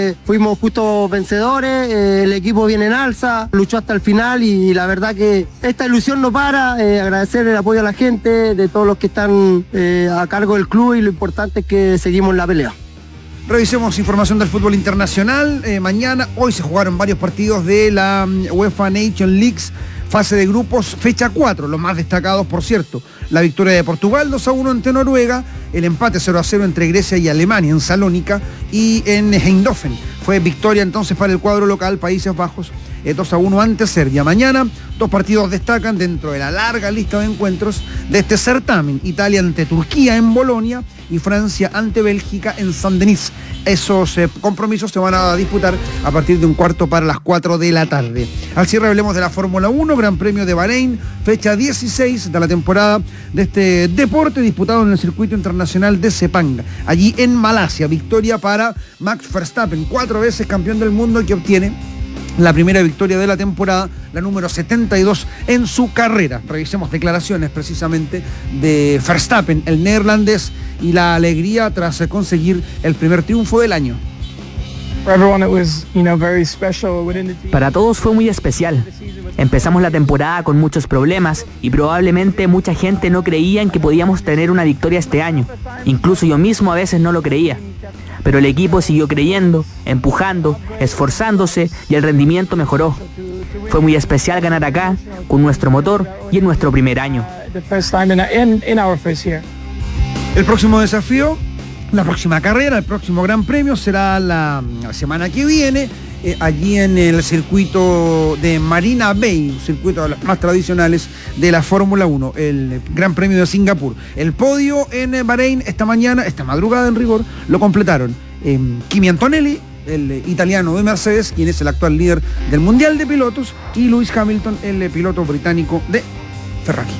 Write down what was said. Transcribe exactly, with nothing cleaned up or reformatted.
Eh, fuimos justos vencedores, eh, el equipo viene en alza, luchó hasta el final y la verdad que esta ilusión no para. Eh, agradecer el apoyo a la gente, de todos los que están eh, a cargo del club, y lo importante es que seguimos en la pelea. Revisemos información del fútbol internacional. Eh, mañana, hoy se jugaron varios partidos de la UEFA Nation Leagues, fase de grupos, fecha cuatro, los más destacados, por cierto. La victoria de Portugal dos a uno ante Noruega, el empate cero a cero entre Grecia y Alemania en Salónica y en Eindhoven. Fue victoria entonces para el cuadro local, Países Bajos, eh, dos a uno ante Serbia. Mañana, dos partidos destacan dentro de la larga lista de encuentros de este certamen. Italia ante Turquía en Bolonia y Francia ante Bélgica en Saint-Denis. Esos eh, compromisos se van a disputar a partir de un cuarto para las cuatro de la tarde. Al cierre hablemos de la Fórmula uno, Gran Premio de Bahrein, fecha dieciséis de la temporada de este deporte, disputado en el circuito internacional de Sepang, allí en Malasia. Victoria para Max Verstappen, cuatro veces campeón del mundo, que obtiene la primera victoria de la temporada, la número setenta y dos en su carrera. Revisemos declaraciones precisamente de Verstappen, el neerlandés, y la alegría tras conseguir el primer triunfo del año. Para todos fue muy especial. Empezamos la temporada con muchos problemas y probablemente mucha gente no creía en que podíamos tener una victoria este año. Incluso yo mismo a veces no lo creía. Pero el equipo siguió creyendo, empujando, esforzándose y el rendimiento mejoró. Fue muy especial ganar acá, con nuestro motor y en nuestro primer año. El próximo desafío, la próxima carrera, el próximo Gran Premio será la, la semana que viene, eh, allí en el circuito de Marina Bay, un circuito de los más tradicionales de la Fórmula uno, el Gran Premio de Singapur. El podio en Bahrein esta mañana, esta madrugada en rigor, lo completaron eh, Kimi Antonelli, el italiano de Mercedes, quien es el actual líder del Mundial de Pilotos, y Lewis Hamilton, el piloto británico de Ferrari.